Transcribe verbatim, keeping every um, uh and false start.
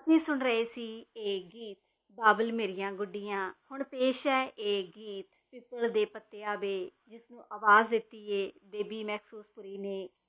ਅਸੀਂ ਸੁਣ ਰਹੇ ਸੀ ਇਹ ਗੀਤ ਬਾਬਲ ਮੇਰੀਆਂ ਗੁੱਡੀਆਂ। ਹੁਣ ਪੇਸ਼ ਹੈ ਇਹ ਗੀਤ ਪਿੱਪਲ ਦੇ ਪੱਤਿਆਂ ਵੇ, ਜਿਸ ਨੂੰ ਆਵਾਜ਼ ਦਿੱਤੀ ਏ ਬੇਬੀ ਮਹਿਸੂਸਪੁਰੀ ਨੇ।